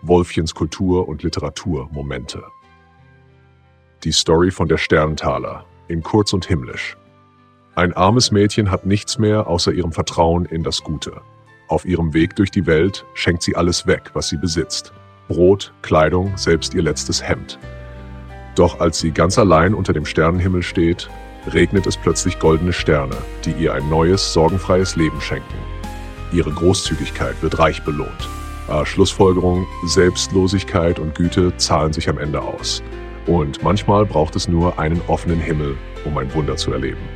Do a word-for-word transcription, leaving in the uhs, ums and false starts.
Wolfchens Kultur- und Literaturmomente. Die Story von der Sternentaler in Kurz und Himmlisch. Ein armes Mädchen hat nichts mehr außer ihrem Vertrauen in das Gute. Auf ihrem Weg durch die Welt schenkt sie alles weg, was sie besitzt. Brot, Kleidung, selbst ihr letztes Hemd. Doch als sie ganz allein unter dem Sternenhimmel steht, regnet es plötzlich goldene Sterne, die ihr ein neues, sorgenfreies Leben schenken. Ihre Großzügigkeit wird reich belohnt. Äh, Schlussfolgerung: Selbstlosigkeit und Güte zahlen sich am Ende aus. Und manchmal braucht es nur einen offenen Himmel, um ein Wunder zu erleben.